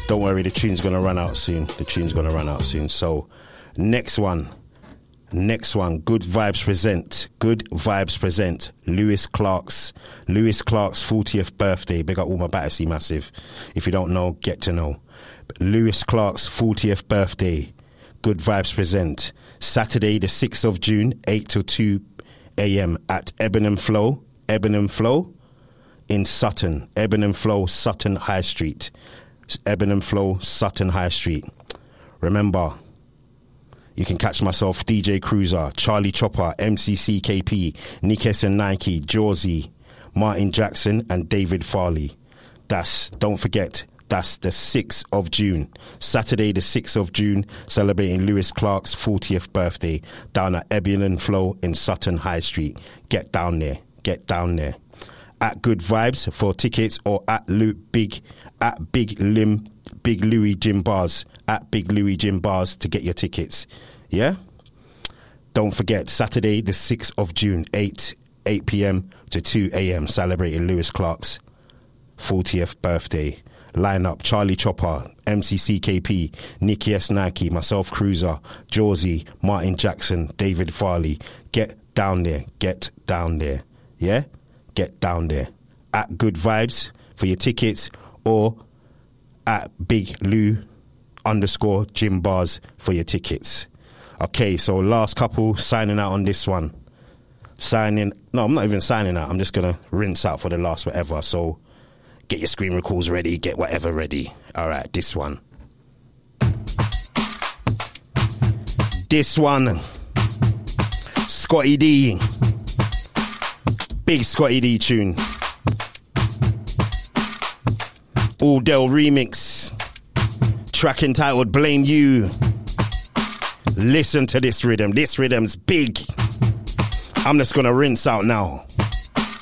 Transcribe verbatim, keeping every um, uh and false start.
Don't worry, the tune's going to run out soon. The tune's going to run out soon. So, next one. Next one. Good Vibes present. Good Vibes present. Lewis Clark's. Lewis Clark's fortieth birthday. Big up all my Battersea Massive. If you don't know, get to know. Lewis Clark's fortieth birthday. Good Vibes present. Saturday, the sixth of June, eight till two a.m. at Ebon Flow. Ebon Flow in Sutton. Ebon Flow, Sutton High Street. Ebon Flow, Sutton High Street. Remember, you can catch myself, D J Cruiser, Charlie Chopper, M C C K P, Nikes and Nike, Jorzy, Martin Jackson, and David Farley. That's, don't forget, that's the sixth of June. Saturday, the sixth of June, celebrating Lewis Clark's fortieth birthday down at Ebon Flow in Sutton High Street. Get down there. Get down there. At Good Vibes for tickets, or at Lu- Big at Big Lim Big Louis Gym Bars at Big Louis Gym Bars to get your tickets. Yeah. Don't forget, Saturday the sixth of June, eight p.m. to two a.m. celebrating Lewis Clark's fortieth birthday. Line up: Charlie Chopper, M C C K P, Nicky S. Nike, myself Cruiser, Jorzy, Martin Jackson, David Farley. Get down there. Get down there. Yeah. Get down there. At Good Vibes for your tickets, or at Big Lou underscore Gym Bars for your tickets. Okay, so last couple signing out on this one. Signing, no, I'm not even signing out. I'm just going to rinse out for the last whatever. So get your screen recalls ready, get whatever ready. All right, this one. This one. Scotty D. Big Scotty D tune. All Del remix. Track entitled Blame You. Listen to this rhythm. This rhythm's big. I'm just gonna rinse out now.